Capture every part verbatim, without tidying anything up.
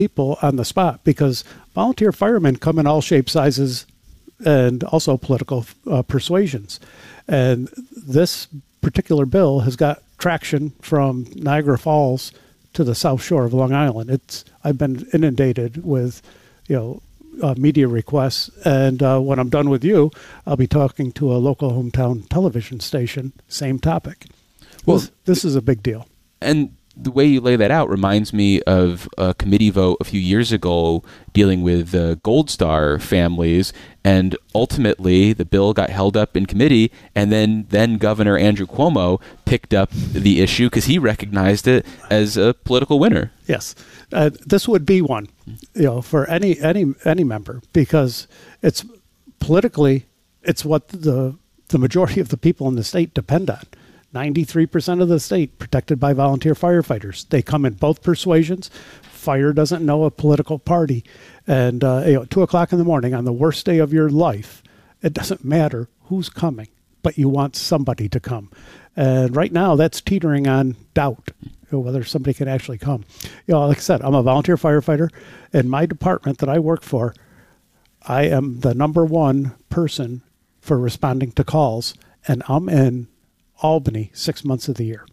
people on the spot, because volunteer firemen come in all shapes, sizes, and also political uh, persuasions. And this particular bill has got traction from Niagara Falls to the South Shore of Long Island. It's I've been inundated with, you know, uh, media requests, and uh, when I'm done with you, I'll be talking to a local hometown television station. Same topic. Well, this, this is a big deal. And the way you lay that out reminds me of a committee vote a few years ago dealing with the Gold Star families, and ultimately the bill got held up in committee, and then then Governor Andrew Cuomo picked up the issue because he recognized it as a political winner. Yes, uh, this would be one, you know, for any any any member, because it's politically, it's what the the majority of the people in the state depend on. ninety-three percent of the state protected by volunteer firefighters. They come in both persuasions. Fire doesn't know a political party. And uh, you know, two o'clock in the morning on the worst day of your life, it doesn't matter who's coming, but you want somebody to come. And right now that's teetering on doubt, you know, whether somebody can actually come. You know, like I said, I'm a volunteer firefighter. In my department that I work for, I am the number one person for responding to calls, and I'm in Albany six months of the year.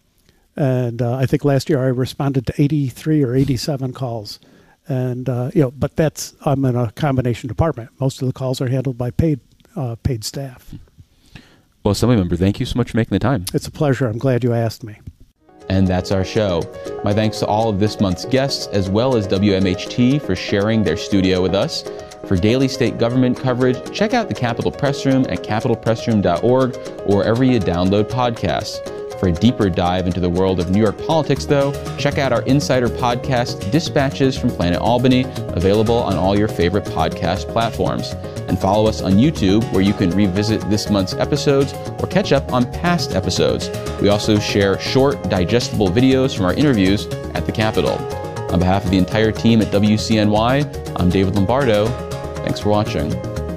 And uh, I think last year I responded to eighty-three or eighty-seven calls. And, uh, you know, but that's, I'm in a combination department. Most of the calls are handled by paid uh, paid staff. Well, Assembly Member, thank you so much for making the time. It's a pleasure. I'm glad you asked me. And that's our show. My thanks to all of this month's guests, as well as W M H T for sharing their studio with us. For daily state government coverage, check out the Capitol Press Room at capitol press room dot org or wherever you download podcasts. For a deeper dive into the world of New York politics, though, check out our Insider podcast, Dispatches from Planet Albany, available on all your favorite podcast platforms. And follow us on YouTube, where you can revisit this month's episodes or catch up on past episodes. We also share short, digestible videos from our interviews at the Capitol. On behalf of the entire team at W C N Y, I'm David Lombardo. Thanks for watching.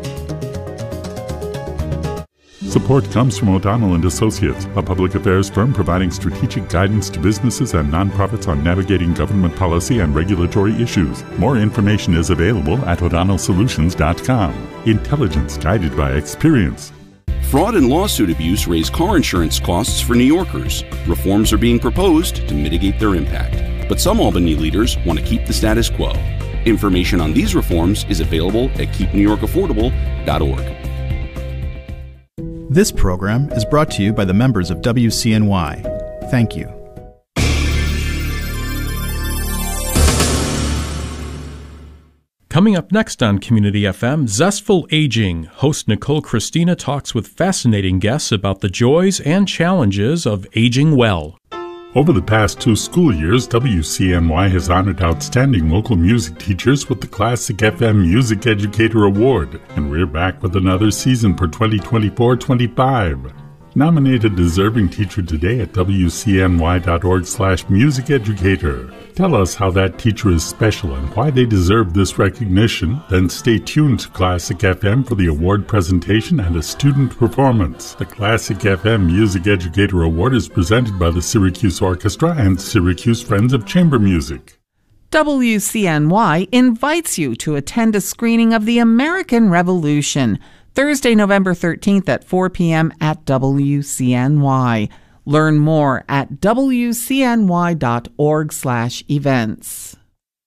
Support comes from O'Donnell and Associates, a public affairs firm providing strategic guidance to businesses and nonprofits on navigating government policy and regulatory issues. More information is available at o'donnell solutions dot com. Intelligence guided by experience. Fraud and lawsuit abuse raise car insurance costs for New Yorkers. Reforms are being proposed to mitigate their impact. But some Albany leaders want to keep the status quo. Information on these reforms is available at keep new york affordable dot org. This program is brought to you by the members of W C N Y. Thank you. Coming up next on Community F M, Zestful Aging. Host Nicole Christina talks with fascinating guests about the joys and challenges of aging well. Over the past two school years, W C N Y has honored outstanding local music teachers with the Classic F M Music Educator Award, and we're back with another season for twenty twenty-four twenty-five. Nominate a deserving teacher today at W C N Y dot org slash music educator. Tell us how that teacher is special and why they deserve this recognition. Then stay tuned to Classic F M for the award presentation and a student performance. The Classic F M Music Educator Award is presented by the Syracuse Orchestra and Syracuse Friends of Chamber Music. W C N Y invites you to attend a screening of The American Revolution, Thursday, November thirteenth at four p.m. at W C N Y. Learn more at W C N Y dot org slash events.